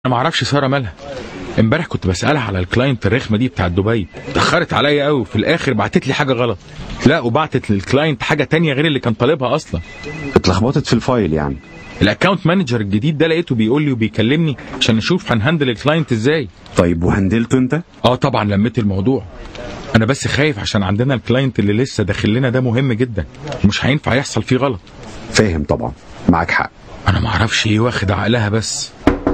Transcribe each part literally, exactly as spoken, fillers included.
انا ما اعرفش ساره مالها. امبارح كنت بسالها على الكلاينت الرخمه دي بتاعت دبي، اتاخرت عليا قوي، في الاخر بعتت لي حاجه غلط. لا وبعتت للكلاينت حاجه تانية غير اللي كان طالبها اصلا. اتلخبطت في الفايل يعني. الاكونت مانجر الجديد ده لقيته بيقول لي وبيكلمني عشان نشوف هنهندل الكلاينت ازاي. طيب وهندلته انت؟ اه طبعا لميت الموضوع. انا بس خايف عشان عندنا الكلاينت اللي لسه داخل لنا ده مهم جدا، مش هينفع يحصل فيه غلط. فاهم طبعا، معاك حق. انا ما اعرفش ايه واخد عقلها بس.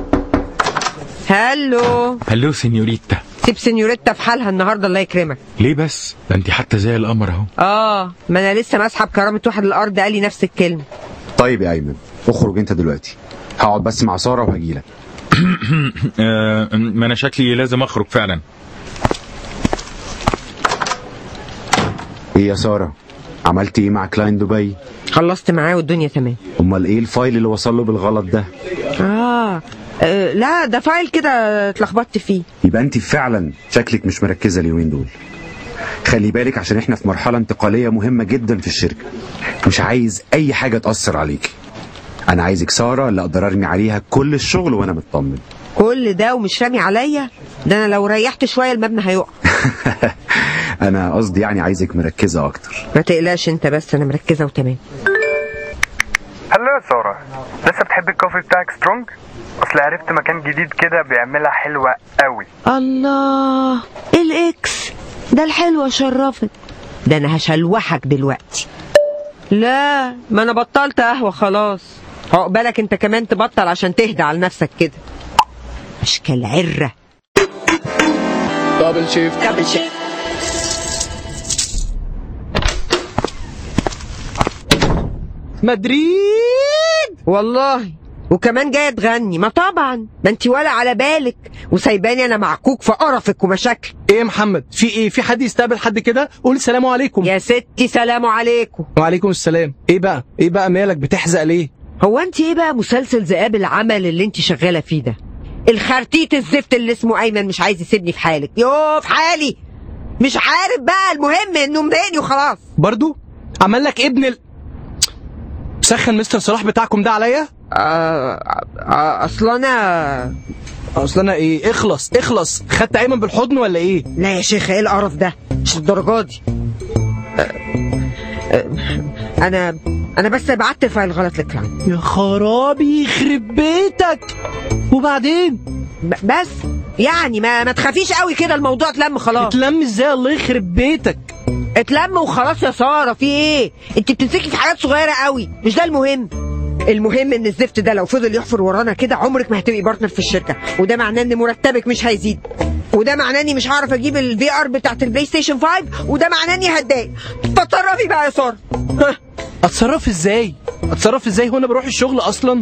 هلو هلو سينيوريتا. سيب سينيوريتا في حالها النهارده الله يكرمك. ليه بس؟ ده انت حتى زي القمر اهو. اه ما انا لسه مسحب كرامه واحد الارض قال لي نفس الكلمه. طيب يا ايمن اخرج انت دلوقتي، هقعد بس مع ساره وهجيلك. آه ما انا شكلي لازم اخرج فعلا. ايه يا ساره، عملتي ايه مع كلاين دبي؟ خلصت معاه والدنيا تمام. امال ايه الفايل اللي وصل له بالغلط ده؟ آه. اه لا ده فايل كده اتلخبطت فيه. يبقى انت فعلا شكلك مش مركزه اليومين دول. خلي بالك عشان احنا في مرحله انتقاليه مهمه جدا في الشركه، مش عايز اي حاجه تاثر عليك. انا عايزك ساره اللي اقدر ارمي عليها كل الشغل وانا مطمن. كل ده ومش رامي عليا؟ ده انا لو ريحت شويه المبنى هيقع. انا قصدي يعني عايزك مركزه اكتر. ما تقلقش انت بس، انا مركزه وتمام. هلو يا ساره، لسه بتحبي الكوفي بتاعك سترونج؟ اصل عرفت مكان جديد كده بيعملها حلوه قوي. الله الاكس ده الحلوه شرفت. ده انا هشلوحك دلوقتي. لا ما انا بطلت قهوه خلاص. عقبالك انت كمان تبطل عشان تهدى على نفسك كده. اشكال عره. دبل شيفت دبل شيفت. مدريد والله وكمان جايه تغني؟ ما طبعا ده انت ولا على بالك وسايباني انا معكوك في قرفك ومشاكل. ايه يا محمد، في ايه؟ في حد يستقبل حد كده؟ قول سلام عليكم. يا ستي سلام عليكم. وعليكم السلام. ايه بقى ايه بقى مالك بتحزق ليه؟ هو انت ايه بقى مسلسل ذئاب العمل اللي انت شغاله فيه ده؟ الخرتيت الزفت اللي اسمه ايمن مش عايز يسيبني في حالك. يوه في حالي مش عارف بقى، المهم انه مضايقني وخلاص. برضو عمل لك ابن ال... سخن مستر صلاح بتاعكم ده عليا؟ آه آه اصل انا اصل انا ايه؟ اخلص اخلص. خدت ايمن بالحضن ولا ايه؟ لا يا شيخ ايه القرف ده؟ مش الدرجه دي. آه آه انا انا بس بعت فايل غلط لكلاين. يا خرابي يخرب بيتك. وبعدين بس يعني ما ما تخافيش قوي كده، الموضوع اتلم خلاص. اتلم ازاي؟ الله يخرب بيتك. اتلم وخلاص يا ساره. في ايه؟ انت بتمسكي في حاجات صغيره قوي، مش ده المهم. المهم ان الزفت ده لو فضل يحفر ورانا كده عمرك ما هتبقي بارتنر في الشركه، وده معناه ان مرتبك مش هيزيد، وده معناه اني مش هعرف اجيب الفي ار بتاعت البلاي ستيشن خمسة، وده معناه اني هتضايق. فاتصرفي بقى يا ساره. اتصرف ازاي؟ اتصرف ازاي؟ هو انا بروح الشغل اصلا؟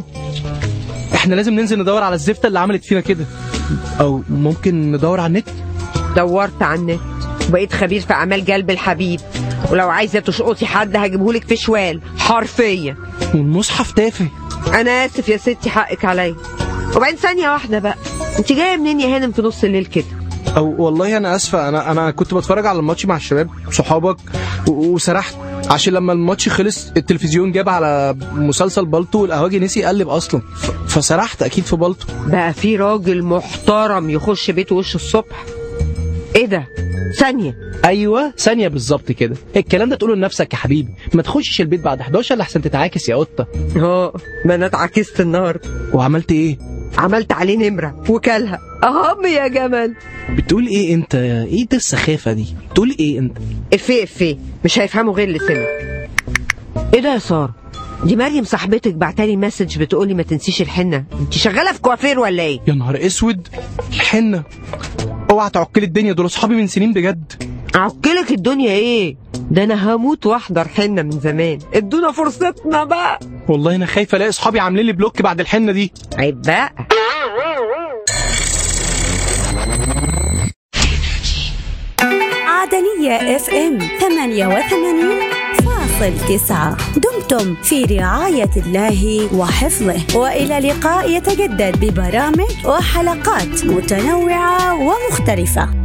احنا لازم ننزل ندور على الزفته اللي عملت فينا كده، او ممكن ندور على النت. دورت على النت وبقيت خبير في اعمال جلب الحبيب، ولو عايزه تشقطي حد هجيبهولك في شوال حرفيا. والمصحف تافه. انا اسف يا ستي حقك عليا. وبعدين ثانيه واحده بقى، انت جايه منين يا هانم في نص الليل كده؟ او والله انا اسفه، انا انا كنت بتفرج على الماتش مع الشباب صحابك وسرحت، عشان لما الماتش خلص التلفزيون جاب على مسلسل بالطو والقهوجي نسي يقلب اصلا، فسرحت اكيد في بالطو. بقى في راجل محترم يخش بيته وش الصبح؟ ايه ده؟ ثانيه. ايوه ثانيه بالظبط كده. الكلام ده تقوله لنفسك يا حبيبي، ما تخشش البيت بعد حداشر لحسن تتعاكس يا قطه. اه ما انا اتعكست النهارده. وعملت ايه؟ عملت عليه نمره وكلها اهم يا جمل. بتقول ايه انت؟ ايه ده السخافه دي؟ بتقول ايه انت؟ افيه افيه مش هيفهموا غير اللي سمع. ايه ده يا ساره؟ دي مريم صاحبتك بعتالي مسج بتقولي ما تنسيش الحنه. انت شغاله في كوافير ولا ايه؟ يا نهار اسود. الحنه؟ اوعى تعكلي الدنيا، دول اصحابي من سنين بجد. اعكلك الدنيا ايه؟ ده انا هموت واحضر حنه من زمان. ادونا فرصتنا بقى. والله انا خايفه الاقي اصحابي عاملين لي بلوك بعد الحنه دي. عيب بقى. عدنية اف ام ثمانية وثمانين فاصل تسعة. دمتم في رعاية الله وحفظه، وإلى لقاء يتجدد ببرامج وحلقات متنوعة ومختلفة.